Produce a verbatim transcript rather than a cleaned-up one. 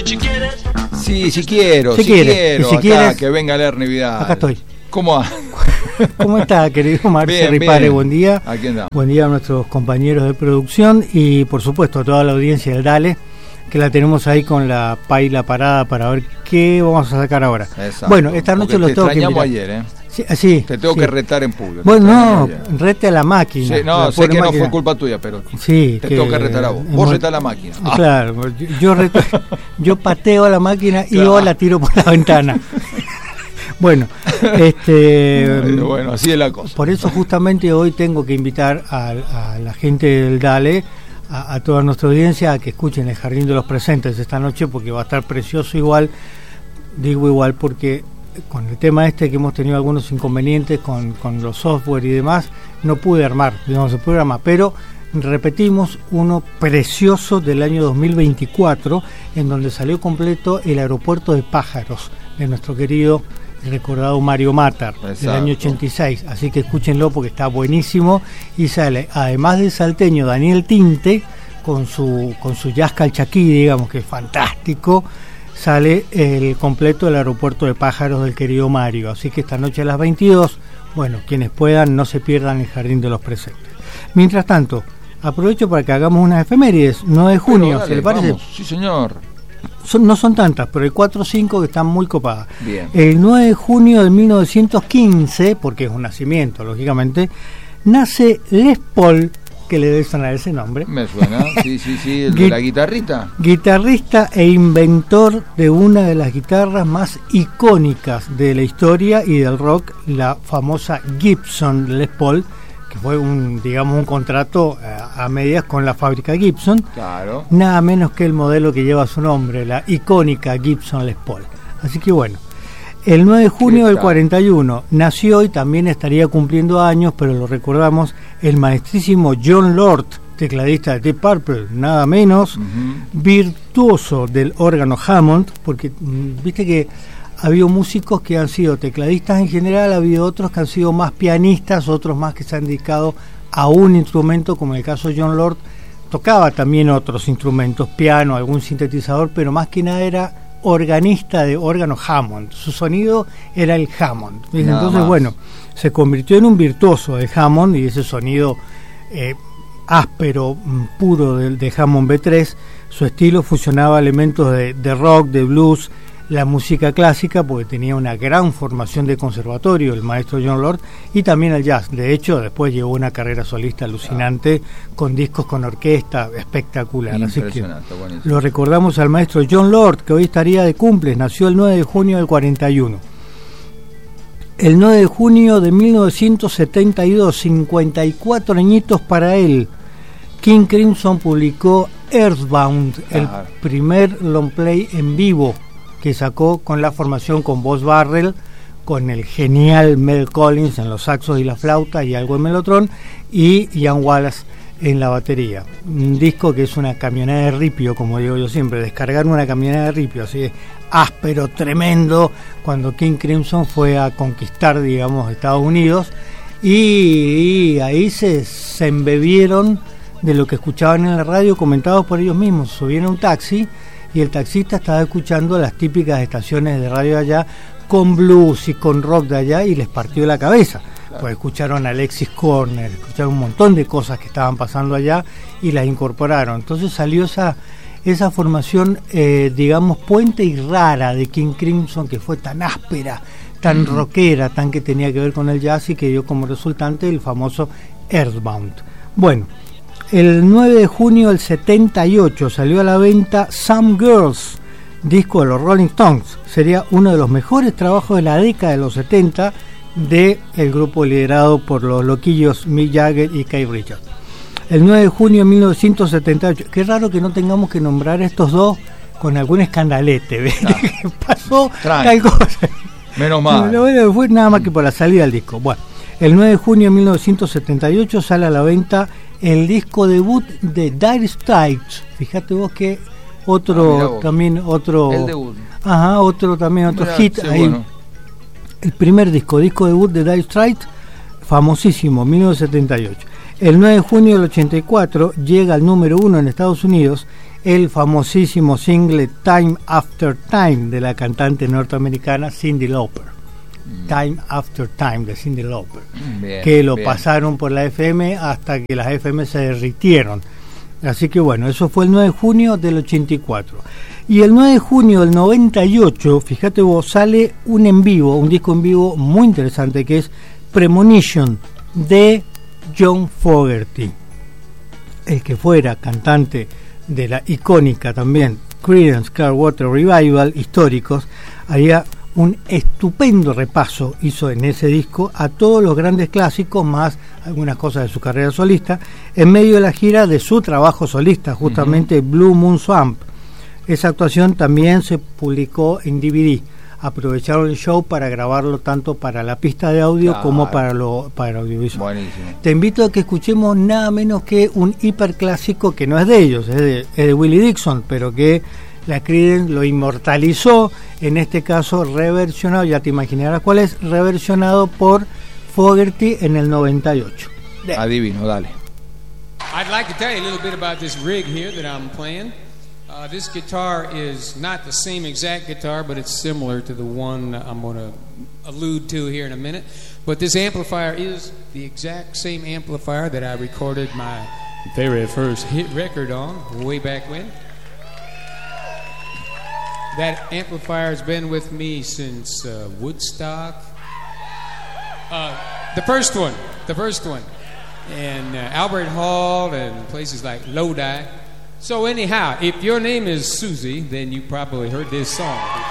Sí, si quiero, si, si quiere. quiero, si acá, quieres, que venga Lerner Vidal. Acá estoy. ¿Cómo va? ¿Cómo está, querido Marcio Ripare? Buen día. Aquí andamos. Buen día a nuestros compañeros de producción y, por supuesto, a toda la audiencia del Dale, que la tenemos ahí con la paila parada para ver qué vamos a sacar ahora. Exacto. Bueno, esta noche Porque los te tengo que extrañamos invitar. ayer, ¿eh? Sí, sí, te tengo sí. que retar en público. Bueno, no, ayer. rete a la máquina. Sí, no, la sé que máquina. no fue culpa tuya, pero sí, te que tengo que retar a vos. Vos retá a la máquina. Ah. Claro, yo, yo, reto, yo pateo a la máquina y claro. yo la tiro por la ventana. Bueno, este, bueno, bueno, así es la cosa. Por eso justamente hoy tengo que invitar a, a la gente del Dale, a, a toda nuestra audiencia, a que escuchen El Jardín de los Presentes esta noche, porque va a estar precioso igual. Digo igual porque con el tema este que hemos tenido algunos inconvenientes con, con los software y demás, no pude armar, digamos, el programa, pero repetimos uno precioso del año dos mil veinticuatro, en donde salió completo el aeropuerto de pájaros de nuestro querido y recordado Mario Matar. Exacto. Del año ochenta y seis, así que escúchenlo porque está buenísimo y sale, además del salteño Daniel Tinte, con su, con su jazz calchaquí, digamos, que es fantástico. Sale el completo del aeropuerto de pájaros del querido Mario. Así que esta noche a las veintidós, bueno, quienes puedan, no se pierdan El Jardín de los Presentes. Mientras tanto, aprovecho para que hagamos unas efemérides. nueve de junio, dale, ¿se le parece? Vamos. Sí, señor. Son, no son tantas, pero hay cuatro o cinco que están muy copadas. Bien. El nueve de junio de mil novecientos quince, porque es un nacimiento, lógicamente, nace Les Paul, que le debe sonar ese nombre. Me suena, sí, sí, sí, el de la guitarrita. Guitarrista e inventor de una de las guitarras más icónicas de la historia y del rock, la famosa Gibson Les Paul, que fue un, digamos, un contrato a, a medias con la fábrica Gibson. Claro. Nada menos que el modelo que lleva su nombre, la icónica Gibson Les Paul. Así que bueno. El nueve de junio del cuarenta y uno nació y también estaría cumpliendo años, pero lo recordamos, el maestrísimo Jon Lord, tecladista de Deep Purple, nada menos, uh-huh. virtuoso del órgano Hammond, porque mm, viste que ha habido músicos que han sido tecladistas en general, ha habido otros que han sido más pianistas, otros más que se han dedicado a un instrumento, como en el caso de Jon Lord, tocaba también otros instrumentos, piano, algún sintetizador, pero más que nada era organista de órgano Hammond. Su sonido era el Hammond. Entonces, más. bueno, se convirtió en un virtuoso de Hammond y ese sonido eh, áspero, puro de, de Hammond B tres. Su estilo fusionaba elementos de, de rock, de blues, la música clásica, porque tenía una gran formación de conservatorio el maestro Jon Lord, y también el jazz. De hecho, después llevó una carrera solista alucinante, ah. con discos con orquesta, espectacular. Así que buenísimo. Lo recordamos al maestro Jon Lord, que hoy estaría de cumples, nació el nueve de junio del cuarenta y uno. El nueve de junio de mil novecientos setenta y dos, cincuenta y cuatro añitos para él, King Crimson publicó Earthbound, ah. el primer long play en vivo que sacó con la formación con Boz Barrel, con el genial Mel Collins en los saxos y la flauta y algo en melotron, y Ian Wallace en la batería. Un disco que es una camioneta de ripio, como digo yo siempre, descargar una camioneta de ripio, así es áspero, tremendo, cuando King Crimson fue a conquistar, digamos, Estados Unidos, y, y ahí se, se embebieron de lo que escuchaban en la radio, comentados por ellos mismos. Subieron a un taxi y el taxista estaba escuchando las típicas estaciones de radio de allá, con blues y con rock de allá, y les partió la cabeza. Claro. Pues escucharon a Alexis Corner, escucharon un montón de cosas que estaban pasando allá y las incorporaron. Entonces salió esa, esa formación, eh, digamos, puente y rara de King Crimson, que fue tan áspera, tan mm-hmm. rockera, tan que tenía que ver con el jazz, y que dio como resultante el famoso Earthbound. Bueno, el nueve de junio del setenta y ocho salió a la venta Some Girls, disco de los Rolling Stones. Sería uno de los mejores trabajos de la década de los setenta de el grupo liderado por los loquillos Mick Jagger y Keith Richards. El nueve de junio de mil novecientos setenta y ocho, qué raro que no tengamos que nombrar a estos dos con algún escandalete, ¿ves? Ah. que pasó tal cosa. Menos mal. No fue nada más que por la salida del disco. Bueno, el nueve de junio de mil novecientos setenta y ocho sale a la venta el disco debut de Dire Straits. Fíjate vos que otro, ah, también otro, el debut. Ajá, otro también otro Mirá, hit sí, ahí. Bueno. El primer disco, disco debut de Dire Straits, famosísimo, mil novecientos setenta y ocho. El nueve de junio del ochenta y cuatro llega al número uno en Estados Unidos el famosísimo single Time After Time de la cantante norteamericana Cyndi Lauper. Mm. Time After Time de Cyndi Lauper, bien, que lo bien. pasaron por la F M hasta que las F M se derritieron. Así que bueno, eso fue el nueve de junio del ochenta y cuatro. Y el nueve de junio del noventa y ocho, fíjate vos, sale un en vivo, un disco en vivo muy interesante que es Premonition de John Fogerty, el que fuera cantante de la icónica también Creedence Clearwater Revival, históricos. Haría un estupendo repaso, hizo en ese disco a todos los grandes clásicos, más algunas cosas de su carrera solista, en medio de la gira de su trabajo solista, justamente uh-huh. Blue Moon Swamp. Esa actuación también se publicó en D V D. Aprovecharon el show para grabarlo tanto para la pista de audio claro. como para lo para audiovisual. Buenísimo. Te invito a que escuchemos nada menos que un hiperclásico que no es de ellos, es de, es de Willie Dixon, pero que la Creedence lo inmortalizó, en este caso reversionado, ya te imaginarás cuál es, reversionado por Fogerty en el noventa y ocho. Adivino, dale. I'd like to tell you a little bit about this rig here that I'm playing. Uh, this guitar is not the same exact guitar, but it's similar to the one I'm going to allude to here in a minute. But this amplifier is the exact same amplifier that I recorded my very first hit record on way back when. That amplifier's been with me since uh, Woodstock. Uh, the first one, the first one. And uh, Albert Hall and places like Lodi. So anyhow, if your name is Susie, then you probably heard this song.